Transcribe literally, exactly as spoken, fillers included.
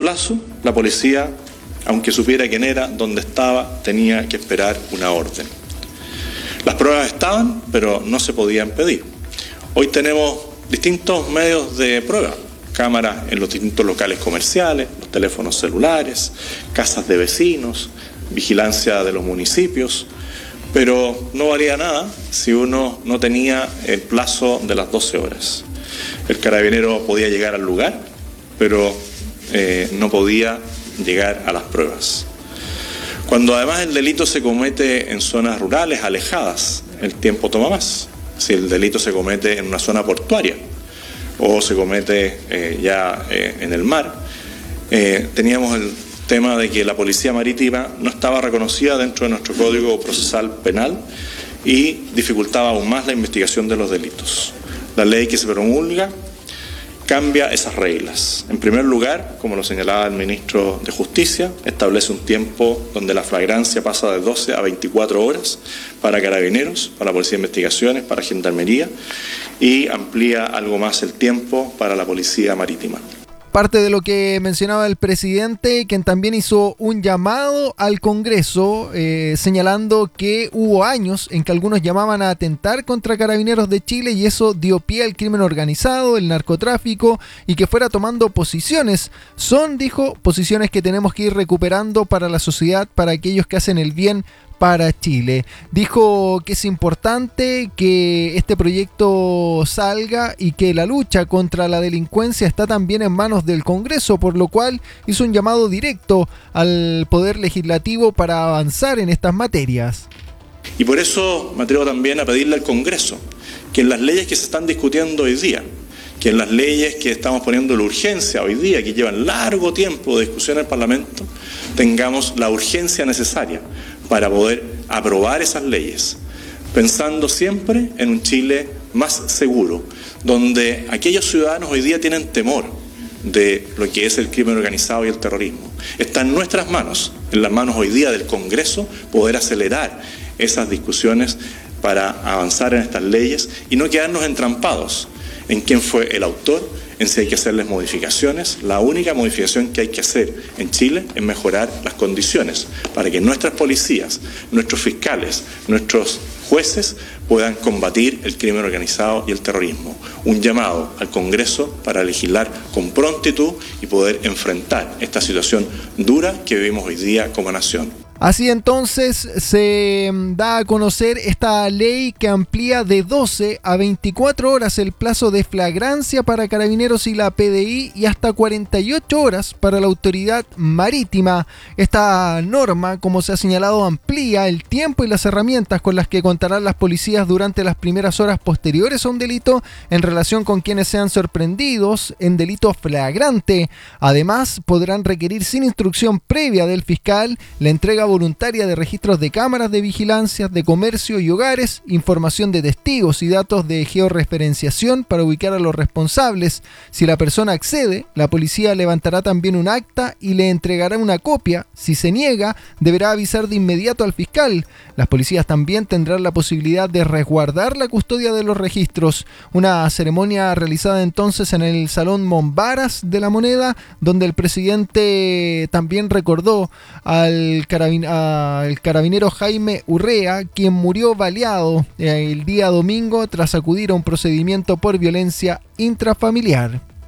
plazo, la policía, aunque supiera quién era, dónde estaba, tenía que esperar una orden. Las pruebas estaban, pero no se podían pedir. Hoy tenemos distintos medios de prueba, cámaras en los distintos locales comerciales, los teléfonos celulares, casas de vecinos, vigilancia de los municipios, pero no valía nada si uno no tenía el plazo de las doce horas. El carabinero podía llegar al lugar, pero eh, no podía llegar a las pruebas. Cuando además el delito se comete en zonas rurales, alejadas, el tiempo toma más. Si el delito se comete en una zona portuaria o se comete eh, ya eh, en el mar, eh, teníamos el tema de que la policía marítima no estaba reconocida dentro de nuestro Código Procesal Penal y dificultaba aún más la investigación de los delitos. La ley que se promulga cambia esas reglas. En primer lugar, como lo señalaba el ministro de Justicia, establece un tiempo donde la flagrancia pasa de doce a veinticuatro horas para carabineros, para la Policía de Investigaciones, para Gendarmería, y amplía algo más el tiempo para la Policía Marítima. Parte de lo que mencionaba el presidente, quien también hizo un llamado al Congreso, eh, señalando que hubo años en que algunos llamaban a atentar contra Carabineros de Chile y eso dio pie al crimen organizado, el narcotráfico y que fuera tomando posiciones. Son, dijo, posiciones que tenemos que ir recuperando para la sociedad, para aquellos que hacen el bien para Chile. Dijo que es importante que este proyecto salga y que la lucha contra la delincuencia está también en manos del Congreso, por lo cual hizo un llamado directo al Poder Legislativo para avanzar en estas materias. Y por eso me atrevo también a pedirle al Congreso que en las leyes que se están discutiendo hoy día, que en las leyes que estamos poniendo la urgencia hoy día, que llevan largo tiempo de discusión en el Parlamento, tengamos la urgencia necesaria para poder aprobar esas leyes, pensando siempre en un Chile más seguro, donde aquellos ciudadanos hoy día tienen temor de lo que es el crimen organizado y el terrorismo. Está en nuestras manos, en las manos hoy día del Congreso, poder acelerar esas discusiones para avanzar en estas leyes y no quedarnos entrampados en quién fue el autor, en si hay que hacerles modificaciones. La única modificación que hay que hacer en Chile es mejorar las condiciones para que nuestras policías, nuestros fiscales, nuestros jueces puedan combatir el crimen organizado y el terrorismo. Un llamado al Congreso para legislar con prontitud y poder enfrentar esta situación dura que vivimos hoy día como nación. Así entonces se da a conocer esta ley que amplía de doce a veinticuatro horas el plazo de flagrancia para Carabineros y la P D I y hasta cuarenta y ocho horas para la Autoridad Marítima. Esta norma, como se ha señalado, amplía el tiempo y las herramientas con las que contarán las policías durante las primeras horas posteriores a un delito en relación con quienes sean sorprendidos en delito flagrante. Además, podrán requerir sin instrucción previa del fiscal la entrega voluntaria de registros de cámaras de vigilancia, de comercio y hogares, información de testigos y datos de georreferenciación para ubicar a los responsables. Si la persona accede, la policía levantará también un acta y le entregará una copia. Si se niega, deberá avisar de inmediato al fiscal. Las policías también tendrán la posibilidad de resguardar la custodia de los registros. Una ceremonia realizada entonces en el Salón Mombaras de La Moneda, donde el presidente también recordó al carabinero al carabinero Jaime Urrea, quien murió baleado el día domingo tras acudir a un procedimiento por violencia intrafamiliar.